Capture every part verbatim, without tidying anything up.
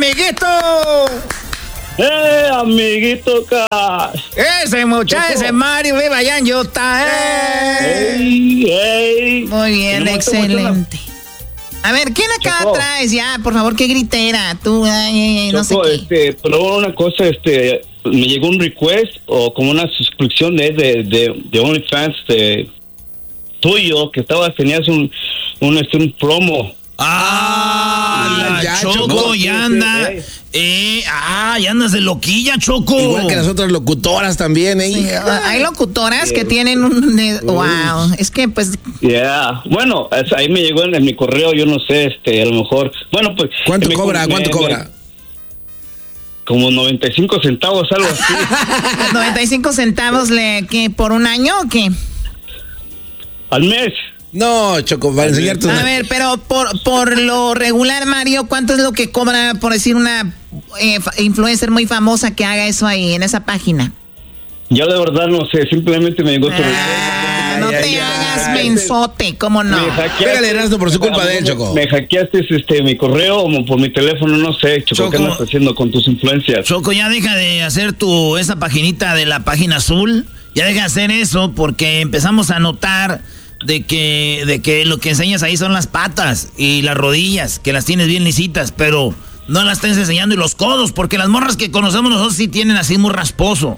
amiguito! ¡Eh, amiguito Cash! Ese muchacho, ese Mario vive allá en Utah. ¡Eh! ¡Ey, ey! Muy bien, excelente. A ver, ¿quién acá Choco. traes? Ya, por favor, qué gritera. Tú, ay, ay, no Choco, sé qué. este, pero una cosa, este, me llegó un request o como una suscripción de, de, de, de OnlyFans de tuyo, que estabas, tenías un, un, este, un promo. Ah, la ya, Choco, Choco. ya anda. Eh, ah, ya andas de loquilla, Choco. Igual que las otras locutoras también, ¿eh? Sí, hay locutoras que tienen un... de- wow, es que pues... Yeah. Bueno, es- ahí me llegó en, en mi correo, yo no sé, este, a lo mejor. Bueno, pues. ¿Cuánto me- cobra? me- ¿Cuánto me- cobra? Como noventa y cinco centavos, algo así. noventa y cinco centavos le, ¿qué, por un año o qué? Al mes. No, Choco, para enseñar tus... A ver, pero por, por lo regular, Mario, ¿cuánto es lo que cobra por decir una eh, fa- influencer muy famosa que haga eso ahí, en esa página? Yo de verdad no sé, simplemente me llegó tu Ah, no ay, te ay, hagas ay. mensote, ¿cómo no? Me hackeaste- Pégale, Erasmo, por su culpa de él, Choco. Me hackeaste este, mi correo o por mi teléfono, no sé, Choco, Choco. ¿qué andas haciendo con tus influencias? Choco, ya deja de hacer tu esa paginita de la página azul. Ya deja de hacer eso porque empezamos a notar de que, de que lo que enseñas ahí son las patas y las rodillas, que las tienes bien lisitas, pero no las estás enseñando y los codos, porque las morras que conocemos nosotros sí tienen así muy rasposo.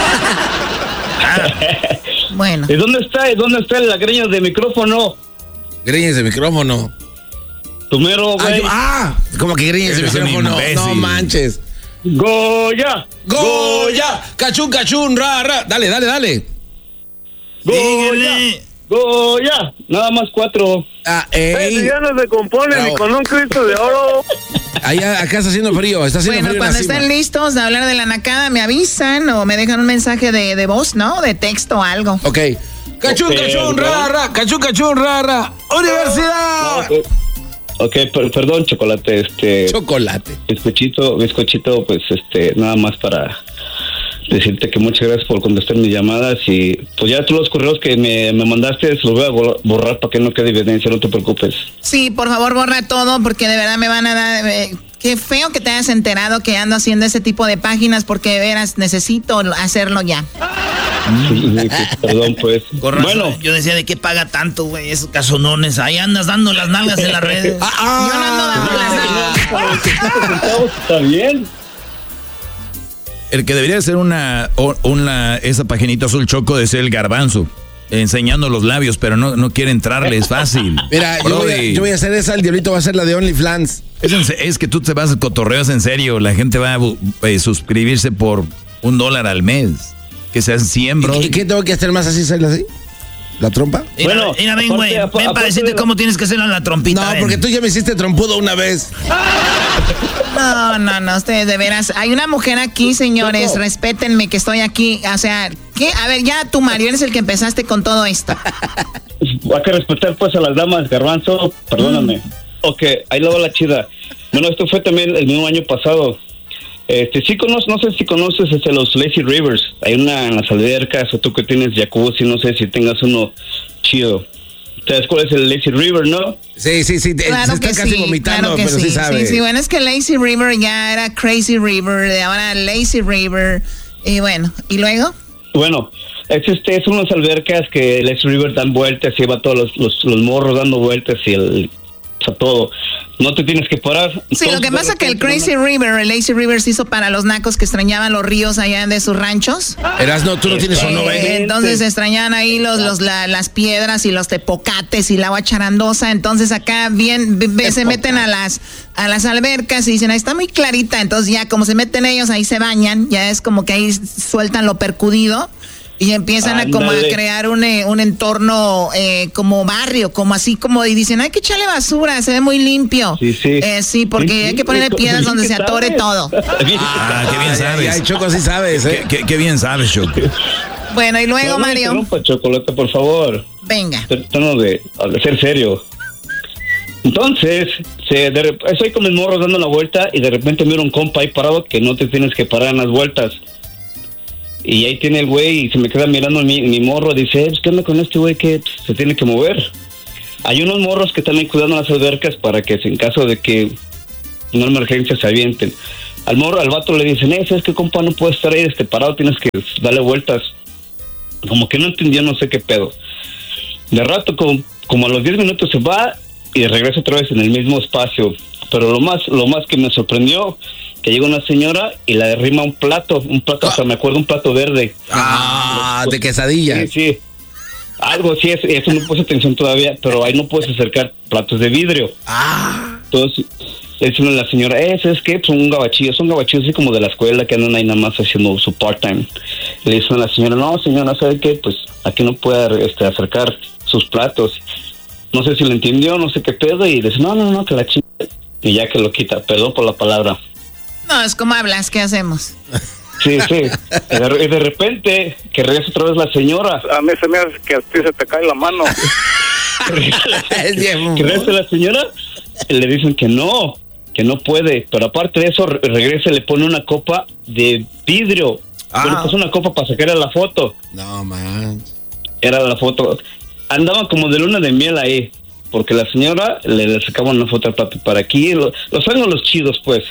Bueno, ¿Y dónde está? ¿Y dónde está la greña de micrófono? Greñes de micrófono. Tu mero, Ah, güey. yo- ah, como que greñes de Eres un micrófono. imbécil. No manches. Goya. ¡Goya! ¡Cachún, cachún! ¡Ra, ra! Dale, dale, dale. Goya. Síguele. Goya. Nada más cuatro. Ah, ey. Ya no se compone Bravo. ni con un Cristo de oro. Allá, acá está haciendo frío, está haciendo bueno, frío en cuando la cima. estén listos de hablar de la nacada, me avisan o me dejan un mensaje de, de voz, ¿no? De texto o algo. Ok. Cachún, Ok, cachún, ¿no? ra, ra. Cachún, cachún, ra, ra. Universidad. Ok, Ok, per- perdón, chocolate, este... Chocolate. Bizcochito, bizcochito, pues, este, nada más para decirte que muchas gracias por contestar mis llamadas y pues ya todos los correos que me, me mandaste los voy a borrar, borrar para que no quede evidencia, no te preocupes. Sí, por favor, borra todo porque de verdad me van a dar... eh, qué feo que te hayas enterado que ando haciendo ese tipo de páginas porque de veras necesito hacerlo ya. Sí, sí, sí, perdón, pues. Con razón, Bueno, yo decía de qué paga tanto, güey, esos casonones. Ahí andas dando las nalgas en las redes. Ah, Yo no ando dando las nalgas. está bien. El que debería ser una, o- una esa paginita azul, Choco, de ser el Garbanzo, enseñando los labios, pero no, no quiere entrarle, es fácil. Mira, yo voy, a, Brody, yo voy a hacer esa, el diablito va a hacer la de OnlyFans. es, en se- es que tú te vas cotorreos en serio, la gente va a bu- eh, suscribirse por un dólar al mes. Que sean cien, bro. ¿Y qué tengo que hacer más así, hacerla así? ¿La trompa? Mira, Bueno, mira, ven, aparte- güey, apa- ven para aparte decirte de la- cómo tienes que hacerlo en la trompita. No, ven. porque tú ya me hiciste trompudo una vez. No, no, no, ustedes de veras. Hay una mujer aquí, señores, Choco. respétenme que estoy aquí. O sea, ¿qué? A ver, ya tú, Mario, eres el que empezaste con todo esto. Hay que respetar pues a las damas, Garbanzo, perdóname. Mm. Ok, ahí la va la chida. Bueno, esto fue también el mismo año pasado. Este, sí conoces, no sé si conoces este, los Lazy Rivers. Hay una en las albercas, o tú que tienes jacuzzi, no sé si tengas uno chido. ¿Sabes cuál es el Lazy River, no? Sí, sí, sí. te- Claro se está que casi sí, vomitando, claro que pero sí, sabe. Sí, sí, bueno, es que Lazy River ya era Crazy River, de ahora Lazy River. Y bueno, ¿y luego? Bueno, es este es unas albercas que el Lazy River dan vueltas y va todos los, los, los morros dando vueltas y el, o sea, todo. No te tienes que parar. Sí, lo Entonces, que de pasa es que el repente, Crazy River, el Lazy River se hizo para los nacos que extrañaban los ríos allá de sus ranchos. Erasno, tú no tienes uno, Eh, ¿eh? entonces extrañaban ahí los, los, la- las piedras y los tepocates y el agua charandosa. Entonces acá bien ve- ve- se meten a las a las albercas y dicen, ahí está muy clarita. Entonces ya como se meten ellos, ahí se bañan. Ya es como que ahí sueltan lo percudido. Y empiezan a como a Ándale. crear un, eh, un entorno eh, como barrio, como así como, y dicen, hay que echarle basura, se ve muy limpio. Sí, sí. Eh, sí, porque Sí, sí, hay que ponerle sí, piedras sí, donde que se atore sabes. todo. Ah, qué bien Ay, ay, sabes. ay, Choco, sí sabes, ¿eh? Qué, qué- qué bien sabes, Choco. Bueno, y luego, No, no Mario, interrumpa, Chocolate, por favor. venga. Tratando de, de ser serio. Entonces, se, de, rep- estoy con mis morros dando la vuelta y de repente miro un compa ahí parado que no te tienes que parar en las vueltas. Y ahí tiene el güey y se me queda mirando mi, mi morro. Dice, pues, ¿qué onda con este güey que pues, se tiene que mover? Hay unos morros que están ahí cuidando las albercas para que si en caso de que una emergencia se avienten. Al morro, al vato le dicen, eh, ¿sabes qué, compa? No puedes estar ahí este parado, tienes que darle vueltas. Como que no entendió, no sé qué pedo. De rato, como, como a los diez minutos se va y regresa otra vez en el mismo espacio. Pero lo más, lo más que me sorprendió, que llega una señora y le derrima un plato, un plato, hasta me acuerdo, un plato verde. Ah, de quesadilla. Sí, sí. Algo sí, eso, eso no puse atención todavía, pero ahí no puedes acercar platos de vidrio. Ah. Entonces, es una de la señora, eh, ¿sabes qué? Son un gabachillo, son gabachillos así como de la escuela que andan ahí nada más haciendo su part-time. Le dice a la señora, no, señora, ¿sabe qué? Pues aquí no puede este, acercar sus platos. No sé si lo entendió, no sé qué pedo, y dice, no, no, no, que la chica. Y ya que lo quita, perdón por la palabra. No, es como hablas, ¿qué hacemos? Sí, sí. Y de, y de repente, que regresa otra vez la señora. A mí se me hace que a ti se te cae la mano. Que regresa la señora, y le dicen que no, que no puede. Pero aparte de eso, re- regresa y le pone una copa de vidrio. Ah. Pero pues una copa para sacar la foto. No, man. Era la foto. Andaban como de luna de miel ahí. Porque la señora le, le sacaba una foto para, para aquí. Lo, los ángulos chidos, pues.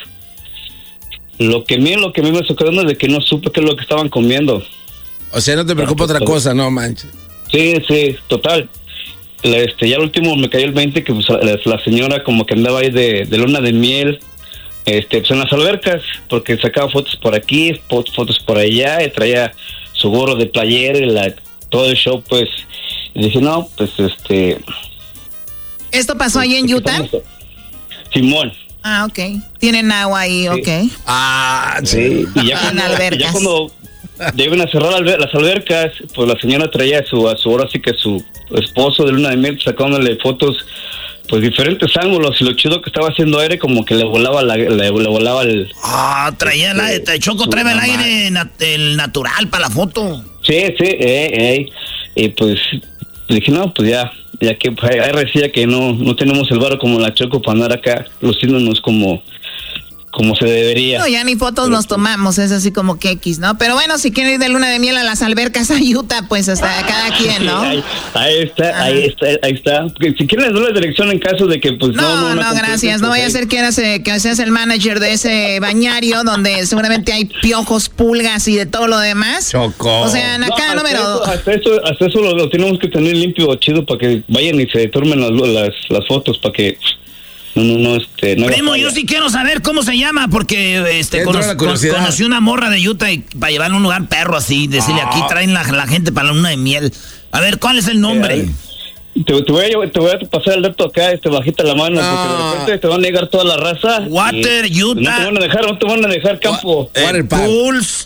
Lo que a mí, lo que a mí me sorprendió es de que no supe qué es lo que estaban comiendo. O sea, no te preocupa otra cosa, no manches. Sí, sí, total. La, Este, ya al último me cayó el veinte que pues, la, la señora como que andaba ahí de, de luna de miel, este, pues en las albercas, porque sacaba fotos por aquí, fot- fotos por allá, y traía su gorro de playera y la, todo el show, pues. Y dije, no, pues este... ¿Esto pasó ahí en Utah? Simón. Ah, ok. Tienen agua ahí, Sí. ok. Ah, Sí, y ya En cuando, albercas. ya cuando ya iban a cerrar alber- las albercas, pues la señora traía a su, a su, ahora sí que su esposo de luna de miel, sacándole fotos, pues diferentes ángulos, y lo chido que estaba haciendo aire, como que le volaba la, le, le volaba el... Ah, traía el aire, Choco, Su trae el mamá. aire, nat- el natural para la foto. Sí, sí, eh, eh, y pues dije, no, pues ya, ya que pues, ahí decía que no, no tenemos el varo como la Choco para andar acá, luciéndonos como... como se debería. No, ya ni fotos nos tomamos, es así como que X, ¿no? Pero bueno, si quieren ir de luna de miel a las albercas a Utah, pues hasta cada quien, ¿no? Sí, ahí, ahí está, Ajá. ahí está, ahí está. Porque si quieren les doy la dirección en caso de que pues no, No, no, no, gracias. No vaya a ser que, eras, eh, que seas el manager de ese bañario donde seguramente hay piojos, pulgas y de todo lo demás. Choco. O sea, en acá hasta número... eso, hasta eso, hasta eso lo, lo tenemos que tener limpio, chido, para que vayan y se turmen las, las, las fotos, para que no, no, no, este, no haga Primo, falla. yo sí quiero saber cómo se llama, porque este Entró cono- la curiosidad. con- conocí una morra de Utah y para llevarla a un lugar perro así, decirle Ah. aquí traen la, la gente para la luna de miel. A ver, ¿cuál es el nombre? Te, te voy a, llevar- te voy a pasar el dato acá, este, bajita la mano, No. porque de repente te van a negar toda la raza. Water, y Utah. No te van a dejar, no te van a dejar campo. Eh, Water Park. Pulse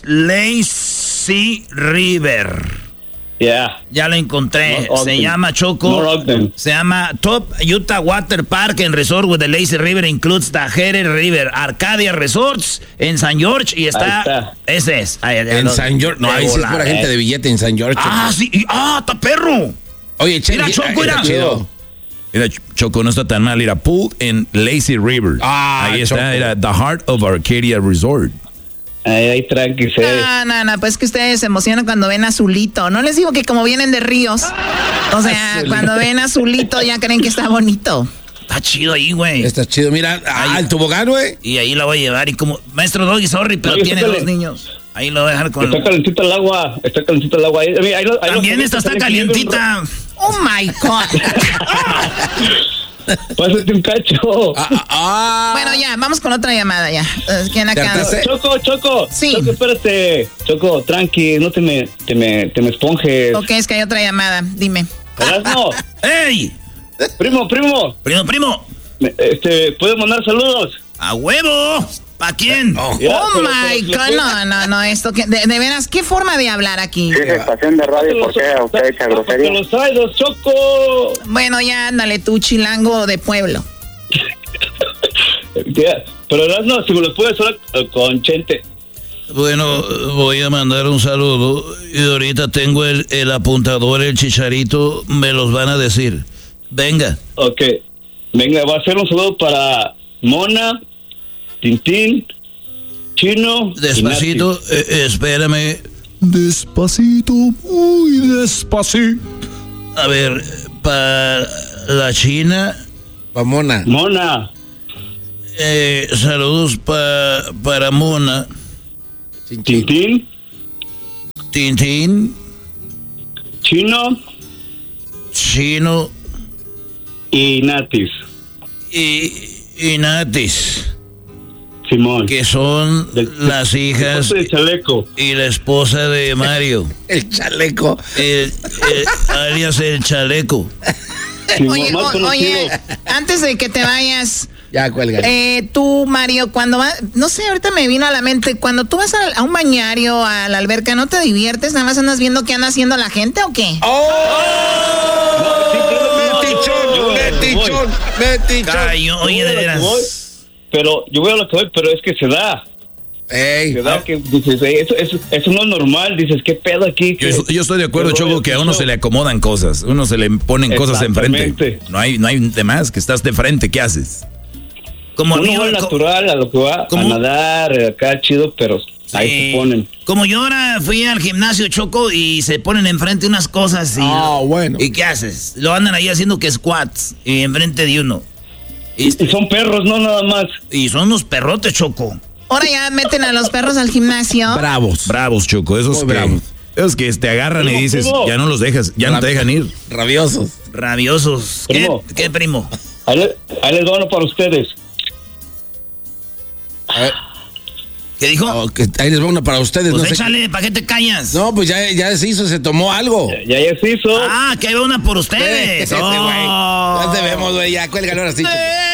Lazy River. Ya. Ya lo encontré. No, se Ogden. llama Choco. No, Ogden. Se llama Top Utah Water Park and Resort with the Lazy River includes the Jerez River, Arcadia Resorts en San George y está. Ahí está. Ese es. Ahí, ahí En lo- San George. No, de ahí sí es volada. pura gente de billete en San George. Ah, sí. y- ah, está perro. Oye, che, Mira, Choco, está mira. chido. Mira, Choco, no está tan mal. Era Pool en Lazy River. Ah, Ahí está, Choco. era The Heart of Arcadia Resort. Ahí, ahí tranqui, se No, no, no, pues que ustedes se emocionan cuando ven azulito. No les digo que como vienen de ríos. O sea, cuando ven azulito ya creen que está bonito. Está chido ahí, güey. Está chido. Mira, ah, Ahí. el tobogán, güey. Y ahí la voy a llevar. Y como, maestro Doggy, sorry, pero Oye, tiene sácale. dos niños. Ahí lo voy a dejar con. Está calentita el agua, está calentita el agua. Ahí, ahí, ahí, ahí También los- esta está ahí- calientita. Oh my God. Pásate un cacho. Ah, ah, ah. Bueno, ya, vamos con otra llamada ya. Eh, ¿Quién acá? hartaste? Choco, Choco. Sí. Choco, espérate. Choco, tranqui, no te me, te me, te me esponjes. Ok, es que hay otra llamada. Dime. Erasmo, ¡Ey! primo, primo. Primo, primo. me- Este, ¿puedes mandar saludos? ¡A huevo! ¿Para quién? Oh. Ya, Oh pero- my pero- God. No, no, no. Esto que. De, de veras, ¿qué forma de hablar aquí? Si es estación de radio, ¿por qué usted echa Sácate grosería? los traidos, Choco. Bueno, ya ándale tú, chilango de pueblo. Ya, pero Erasmo, si me los puedes hablar eh, con Chente. Bueno, voy a mandar un saludo y ahorita tengo el, el apuntador, el chicharito, me los van a decir. Venga. Ok. Venga, va a ser un saludo para Mona, Tintín, Chino. y Despacito, eh, espérame. Despacito, muy despacito. A ver, para la China, Vamona. Nati. Mona. Eh, saludos pa, para Mona. Tintín. Tintín. Chino. Chino. Y Natis. Y, y Natis. Simón. Que son Del- las hijas de Chaleco. y la esposa de Mario. El chaleco. El, el- alias el chaleco. Simón, Oye, más o- conocido. oye, antes de que te vayas, Ya, cuelga. eh, tú, Mario, cuando vas, no sé, ahorita me vino a la mente, cuando tú vas a, a un bañario, a la alberca, ¿no te diviertes? ¿Nada más andas viendo qué anda haciendo la gente o qué? Metichón, metichón, metichón. Cayo, oye, de veras. Pero yo voy a lo que voy, pero es que se da. Ey, Se da que dices, "Ey, eso, eso, eso no es normal". Dices, ¿qué pedo aquí? Yo, yo estoy de acuerdo, ¿Qué Choco, rollo? que a uno se le acomodan cosas, uno se le ponen cosas enfrente. Exactamente. No hay, no hay de más, que estás de frente, ¿qué haces? Como a Uno mí, va co- natural a lo que va, ¿Cómo? a nadar, acá chido, pero ahí Sí. se ponen. Como yo ahora fui al gimnasio, Choco, y se ponen enfrente unas cosas y... Ah, bueno. ¿Y qué haces? Lo andan ahí haciendo que squats y enfrente de uno. Y, Y son perros, no nada más. y son unos perrotes, Choco. Ahora ya meten a los perros al gimnasio. Bravos. Bravos, Choco, esos Muy que, bravos. esos que te agarran y Primo, dices, primo. ya no los dejas, ya no te dejan ir. Rabiosos. Rabiosos. ¿Qué, Primo. ¿Qué, primo? Ahí, le- ahí les va uno para ustedes. A ver, ¿Qué dijo? oh, que ahí les va una para ustedes. Pues no sé échale, ¿para qué te callas? qué- No, pues ya, ya se hizo, se tomó algo. Ya ya se hizo. Ah, que hay una por ustedes. Este, güey. Oh. Ya te vemos, güey. Ya, cuélgalo ahora sí. Choco.